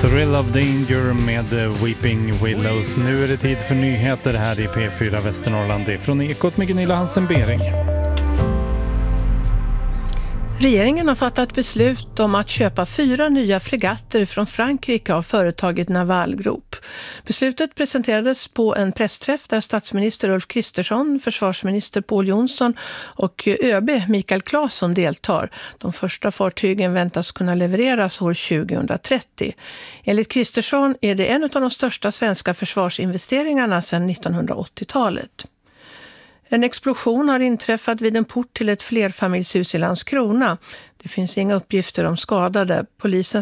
Thrill of Danger med Weeping Willows. Nu är det tid för nyheter här i P4 Västernorrland. Det är från Ekot med Gunilla Hansen-Bering. Regeringen har fattat beslut om att köpa 4 nya fregatter från Frankrike av företaget Naval Group. Beslutet presenterades på en pressträff där statsminister Ulf Kristersson, försvarsminister Pål Jonsson och ÖB Mikael Claesson deltar. De första fartygen väntas kunna levereras år 2030. Enligt Kristersson är det en av de största svenska försvarsinvesteringarna sedan 1980-talet. En explosion har inträffat vid en port till ett flerfamiljshus i Landskrona. Det finns inga uppgifter om skadade. Polisen